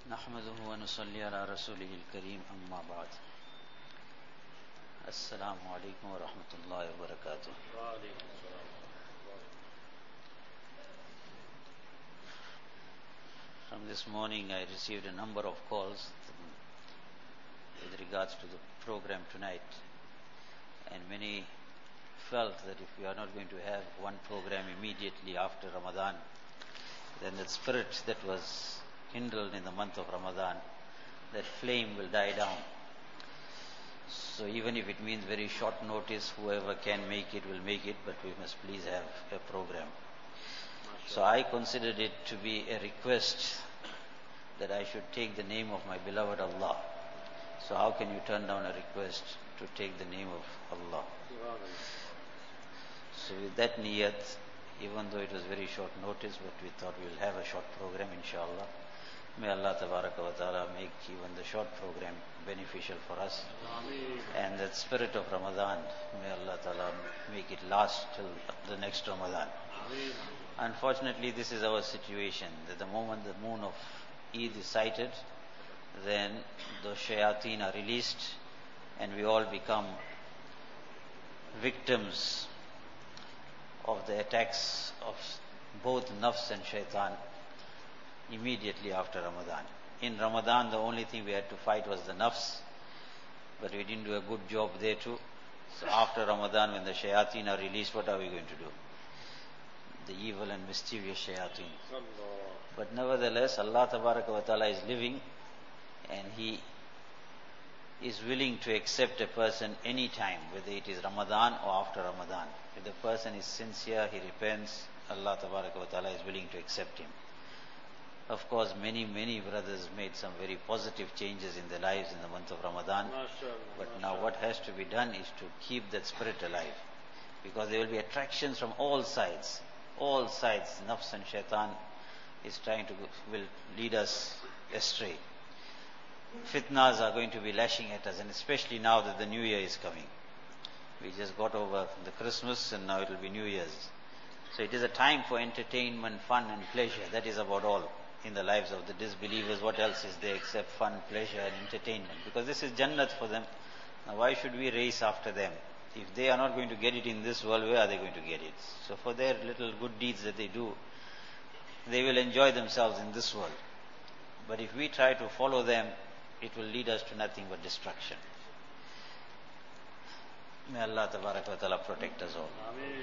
نحمده ونصلي على رسوله الكريم أما بعد. السلام عليكم ورحمة الله وبركاته. From this morning I received a number of calls with regards to the program tonight, and many felt that if we are not going to have one program immediately after Ramadan, then that spirit that was kindled in the month of Ramadan, that flame will die down. So even if it means very short notice, whoever can make it will make it, but we must please have a program. So I considered it to be a request that I should take the name of my beloved Allah. So how can you turn down a request to take the name of Allah? So with that niyat, even though it was very short notice, but we thought we will have a short program, inshallah. May Allah Tabaraka wa Ta'ala make even the short program beneficial for us. And that spirit of Ramadan, may Allah Ta'ala make it last till the next Ramadan. Unfortunately, this is our situation, that the moment the moon of Eid is sighted, then the shayateen are released and we all become victims of the attacks of both nafs and shaitan immediately after Ramadan. In Ramadan, the only thing we had to fight was the nafs, but we didn't do a good job there too. So after Ramadan, when the shayateen are released, what are we going to do? The evil and mischievous shayateen. But nevertheless, Allah Tabaraka wa Ta'ala is living, and He is willing to accept a person any time, whether it is Ramadan or after Ramadan. If the person is sincere, he repents, Allah Tabaraka wa Ta'ala is willing to accept him. Of course, many brothers made some very positive changes in their lives in the month of Ramadan. But now what has to be done is to keep that spirit alive. Because there will be attractions from all sides. All sides, nafs and shaitan is will lead us astray. Fitnas are going to be lashing at us, and especially now that the New Year is coming. We just got over the Christmas and now it will be New Year's. So it is a time for entertainment, fun and pleasure. That is about all in the lives of the disbelievers. What else is there except fun, pleasure and entertainment? Because this is Jannat for them. Now why should we race after them? If they are not going to get it in this world, where are they going to get it? So for their little good deeds that they do, they will enjoy themselves in this world. But if we try to follow them, it will lead us to nothing but destruction. May Allah Tabaraka wa Ta'ala protect us all.